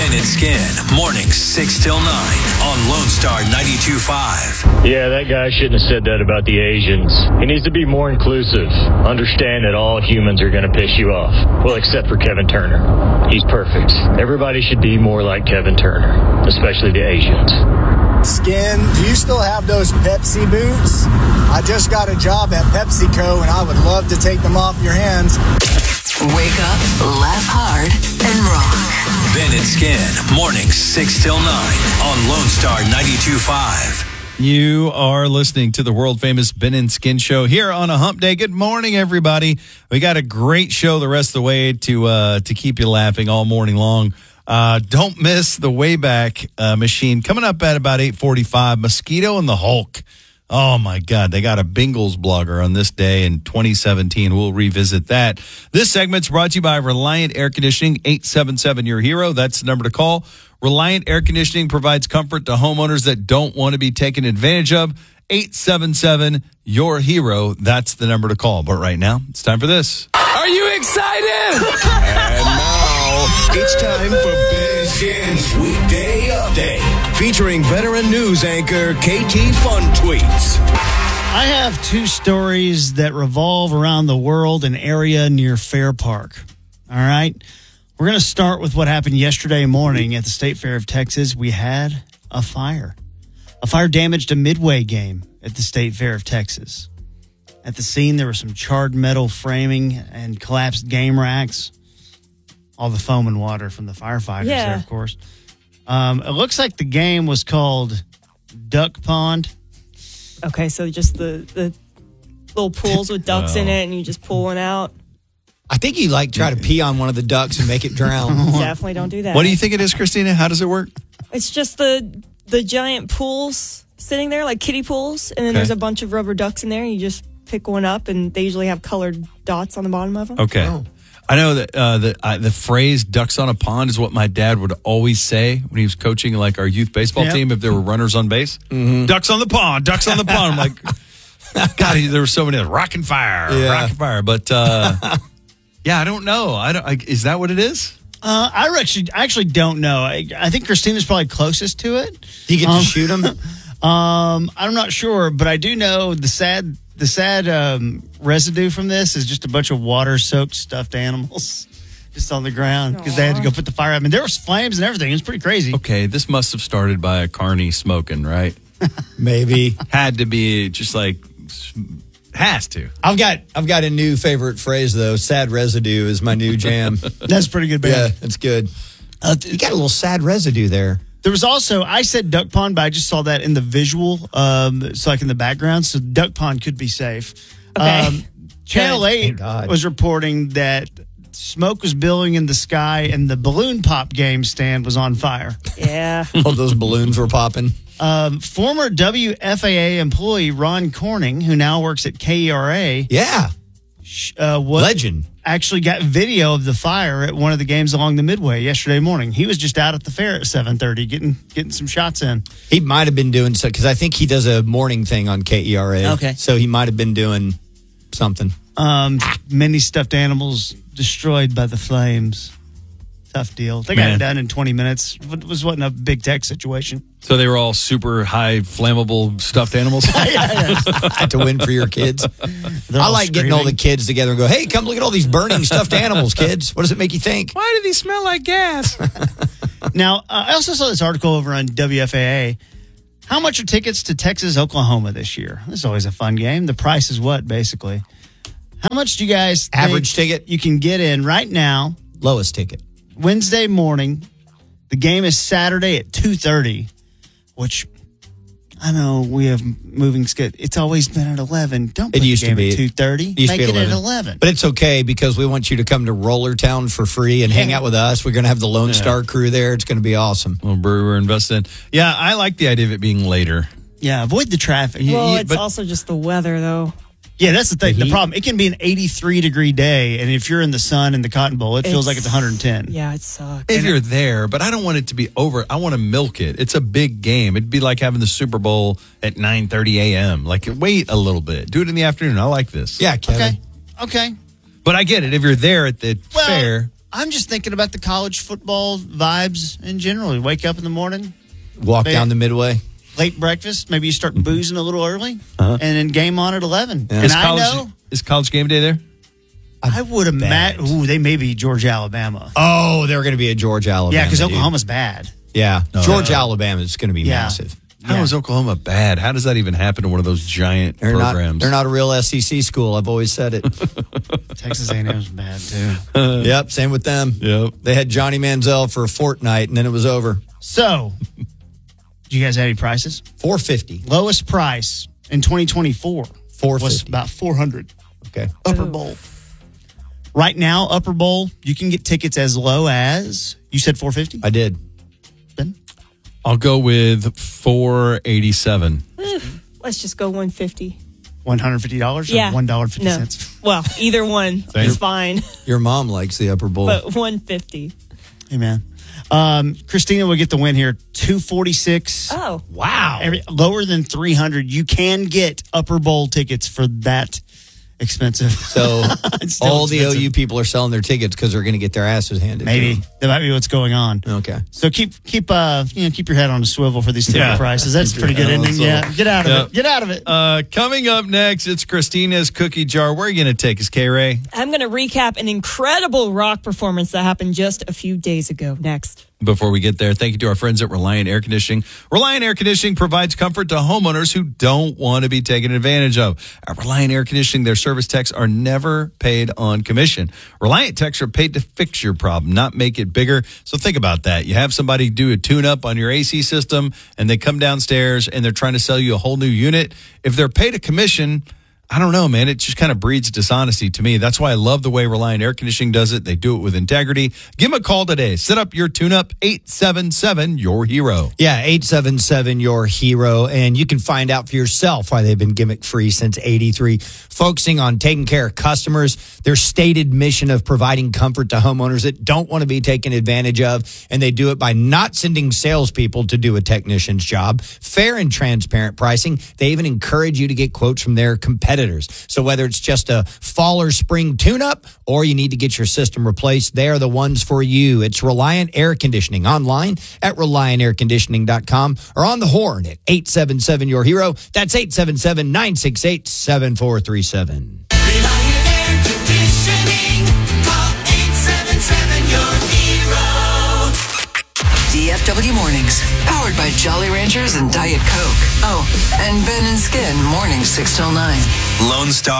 Ben and Skin, mornings 6 till 9 on Lone Star 92.5. Yeah, that guy shouldn't have said that about the Asians. He needs to be more inclusive. Understand that all humans are going to piss you off. Well, except for Kevin Turner. He's perfect. Everybody should be more like Kevin Turner, especially the Asians. Skin, do you still have those Pepsi boots? I just got a job at PepsiCo, and I would love to take them off your hands. Wake up, laugh hard, and rock. Ben and Skin, mornings 6 till 9 on Lone Star 92.5. You are listening to the world-famous Ben and Skin Show here on a hump day. Good morning, everybody. We got a great show the rest of the way to keep you laughing all morning long. Don't miss the Wayback Machine coming up at about 8:45. Mosquito and the Hulk. Oh, my God. They got a Bengals blogger on this day in 2017. We'll revisit that. This segment's brought to you by Reliant Air Conditioning, 877 Your Hero. That's the number to call. Reliant Air Conditioning provides comfort to homeowners that don't want to be taken advantage of. 877 Your Hero. That's the number to call. But right now, it's time for this. Are you excited? And now, it's time for Ben Skin's Weekday Update, featuring veteran news anchor KT Fun Tweets. I have two stories that revolve around the world, an area near Fair Park. All right? We're going to start with what happened yesterday morning at the State Fair of Texas. We had a fire. A fire damaged a Midway game at the State Fair of Texas. At the scene, there was some charred metal framing and collapsed game racks. All the foam and water from the firefighters there, of course. It looks like the game was called Duck Pond. Okay, so just the little pools with ducks in it, and you just pull one out. I think you try to pee on one of the ducks and make it drown. Definitely don't do that. What do you think it is, Christina? How does it work? It's just the giant pools sitting there, like kiddie pools, and then there's a bunch of rubber ducks in there, and you just pick one up, and they usually have colored dots on the bottom of them. Okay. Oh. I know that the phrase "ducks on a pond" is what my dad would always say when he was coaching like our youth baseball team if there were runners on base. Mm-hmm. Ducks on the pond, ducks on the pond. I'm like, God, there were so many. Rockin' fire. But yeah, I don't know. Is that what it is? I actually don't know. I think Christina's probably closest to it. Do you get to shoot them? I'm not sure, but I do know the sad residue from this is just a bunch of water-soaked stuffed animals just on the ground because they had to go put the fire out. I mean, there was flames and everything. It was pretty crazy. Okay, this must have started by a carny smoking, right? Maybe. Had to be just has to. I've got a new favorite phrase, though. Sad residue is my new jam. That's pretty good, man. Yeah, that's good. You got a little sad residue there. There was also, I said duck pond, but I just saw that in the visual, so like in the background. So duck pond could be safe. Okay. Channel 8 was reporting that smoke was billowing in the sky and the balloon pop game stand was on fire. Yeah. All those balloons were popping. Former WFAA employee Ron Corning, who now works at KERA. Yeah. Legend. Actually got video of the fire at one of the games along the Midway yesterday morning. He was just out at the fair at 7:30 getting some shots in. He might have been doing so because I think he does a morning thing on KERA. Okay. So he might have been doing something. Many stuffed animals destroyed by the flames. Tough deal. They got it done in 20 minutes. It wasn't a big tech situation. So they were all super high flammable stuffed animals? To win for your kids. I like getting all the kids together and go, hey, come look at all these burning stuffed animals, kids. What does it make you think? Why do these smell like gas? Now, I also saw this article over on WFAA. How much are tickets to Texas, Oklahoma this year? This is always a fun game. The price is what, basically? How much do you guys think average ticket you can get in right now? Lowest ticket. Wednesday morning. The game is Saturday at 2:30, which I know we have moving schedule. It's always been at 11. Don't put it used the game to be at 2:30. Make it at 11. But it's okay because we want you to come to Rollertown for free and hang out with us. We're going to have the Lone Star crew there. It's going to be awesome. Well, brewery we're invested in. Yeah, I like the idea of it being later. Yeah, avoid the traffic. Well, it's also just the weather, though. Yeah, that's the thing. The problem, it can be an 83-degree day, and if you're in the sun in the Cotton Bowl, it feels like it's 110. Yeah, it sucks. If you're there, but I don't want it to be over. I want to milk it. It's a big game. It'd be like having the Super Bowl at 9:30 a.m. Like, wait a little bit. Do it in the afternoon. I like this. Yeah, Kevin. Okay. But I get it. If you're there at the fair. I'm just thinking about the college football vibes in general. You wake up in the morning, walk down the Midway, late breakfast. Maybe you start boozing a little early, and then game on at 11. Yeah. And Is college game day there? I would imagine. Ooh, they may be Georgia, Alabama. Oh, they're going to be at Georgia, Alabama. Yeah, because Oklahoma's bad. Yeah, Georgia, Alabama is going to be massive. How is Oklahoma bad? How does that even happen to one of those giant programs? They're not a real SEC school. I've always said it. Texas A&M's bad too. Yep, same with them. Yep. They had Johnny Manziel for a fortnight, and then it was over. So, do you guys have any prices? $450. Lowest price in 2024 $450 was about $400. Okay. Upper Bowl. Right now, Upper Bowl, you can get tickets as low as, you said $450? I did. Ben? I'll go with $487. Let's just go $150. $150 or Yeah. $1.50? No. Well, either one is fine. Your mom likes the Upper Bowl. But $150. Hey, man. Christina will get the win here. $246. Oh. Wow. Lower than $300. You can get Upper Bowl tickets for that expensive. So all the OU people are selling their tickets because they're going to get their asses handed. Maybe to them. that might be what's going on. Okay. So keep your head on a swivel for these ticket prices. That's a pretty good ending. Yeah. Get out of it. Get out of it. Coming up next, it's Christina's cookie jar. Where are you going to take us, K-Ray? I'm going to recap an incredible rock performance that happened just a few days ago. Next. Before we get there, thank you to our friends at Reliant Air Conditioning. Reliant Air Conditioning provides comfort to homeowners who don't want to be taken advantage of. At Reliant Air Conditioning, their service techs are never paid on commission. Reliant techs are paid to fix your problem, not make it bigger. So think about that. You have somebody do a tune-up on your AC system, and they come downstairs, and they're trying to sell you a whole new unit. If they're paid a commission, I don't know, man. It just kind of breeds dishonesty to me. That's why I love the way Reliant Air Conditioning does it. They do it with integrity. Give them a call today. Set up your tune-up, 877-YOUR-HERO. Yeah, 877-YOUR-HERO. And you can find out for yourself why they've been gimmick-free since 83. Focusing on taking care of customers, their stated mission of providing comfort to homeowners that don't want to be taken advantage of. And they do it by not sending salespeople to do a technician's job. Fair and transparent pricing. They even encourage you to get quotes from their competitors. So whether it's just a fall or spring tune-up or you need to get your system replaced, they are the ones for you. It's Reliant Air Conditioning online at ReliantAirConditioning.com or on the horn at 877-YOUR-HERO. That's 877-968-7437. Reliant Air Conditioning. Call 877-YOUR-HERO. DFW Mornings, powered by Jolly Ranchers and Diet Coke. Oh, and Ben and Skin, mornings 6 till 9. Lone Star.